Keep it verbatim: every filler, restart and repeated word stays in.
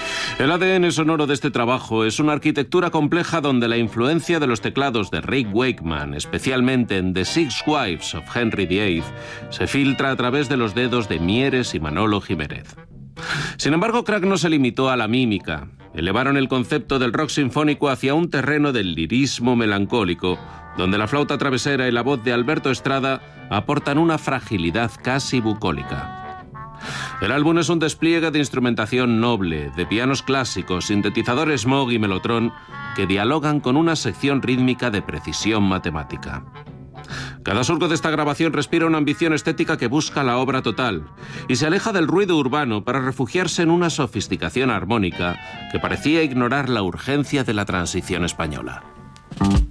El A D N sonoro de este trabajo es una arquitectura compleja donde la influencia de los teclados de Rick Wakeman, especialmente en The Six Wives of Henry the Eighth, se filtra a través de los dedos de Mieres y Manolo Jiménez. Sin embargo, Crack no se limitó a la mímica. Elevaron el concepto del rock sinfónico hacia un terreno del lirismo melancólico, donde la flauta travesera y la voz de Alberto Estrada aportan una fragilidad casi bucólica. El álbum es un despliegue de instrumentación noble, de pianos clásicos, sintetizadores Moog y Mellotron que dialogan con una sección rítmica de precisión matemática. Cada surco de esta grabación respira una ambición estética que busca la obra total y se aleja del ruido urbano para refugiarse en una sofisticación armónica que parecía ignorar la urgencia de la transición española.